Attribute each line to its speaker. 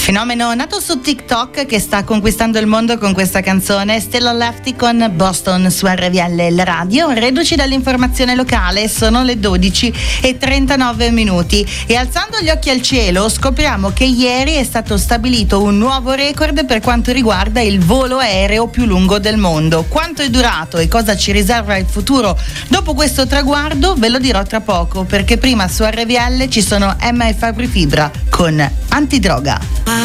Speaker 1: Fenomeno nato su TikTok che sta conquistando il mondo con questa canzone. Stella Lefty con Boston su RVL la radio. Reduci dall'informazione locale, sono le 12:39 e alzando gli occhi al cielo scopriamo che ieri è stato stabilito un nuovo record per quanto riguarda il volo aereo più lungo del mondo. Quanto è durato e cosa ci riserva il futuro dopo questo traguardo ve lo dirò tra poco, perché prima su RVL ci sono Emma e Fabri Fibra con Antidroga.